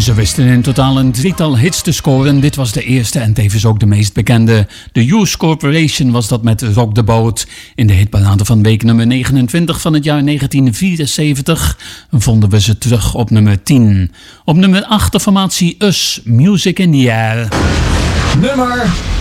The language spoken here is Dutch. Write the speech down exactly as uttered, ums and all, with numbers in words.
Ze wisten in totaal een drietal hits te scoren. Dit was de eerste en tevens ook de meest bekende. The Youth Corporation was dat met Rock the Boat. In de hitparade van week nummer negenentwintig van het jaar negentien vierenzeventig vonden we ze terug op nummer tien. Op nummer acht de formatie Us, Music in the Air. Nummer